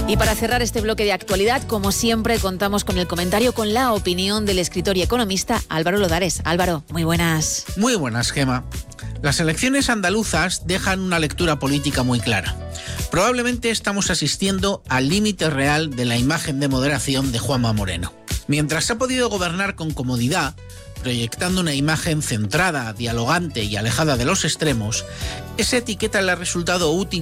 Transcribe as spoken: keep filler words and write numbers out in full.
Y para cerrar este bloque de actualidad, como siempre, contamos con el comentario, con la opinión del escritor y economista Álvaro Lodares. Álvaro, muy buenas. Muy buenas, Gema. Las elecciones andaluzas dejan una lectura política muy clara. Probablemente estamos asistiendo al límite real de la imagen de moderación de Juanma Moreno. Mientras ha podido gobernar con comodidad, proyectando una imagen centrada, dialogante y alejada de los extremos, esa etiqueta le ha resultado útil